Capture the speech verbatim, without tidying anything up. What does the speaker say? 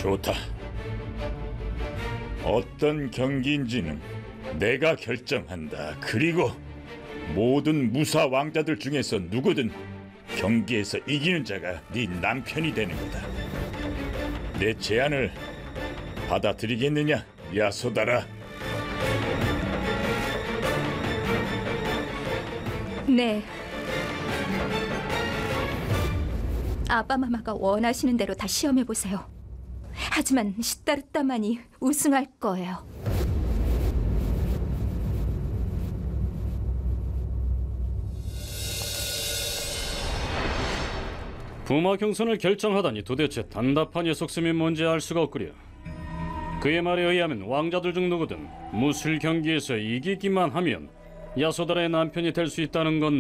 좋다. 어떤 경기인지는 내가 결정한다. 그리고 모든 무사 왕자들 중에서 누구든 경기에서 이기는 자가 네 남편이 되는 거다. 내 제안을 받아들이겠느냐, 야소다라? 네. 아바마마가 원하시는 대로 다 시험해보세요. 하지만 시타르타만이 우승할 거예요. 부마 경선을 결정하다니 도대체 단답한 녀석셈이 뭔지 알 수가 없구려. 그의 말에 의하면 왕자들 중 누구든 무술 경기에서 이기기만 하면 야소다라의 남편이 될 수 있다는 건데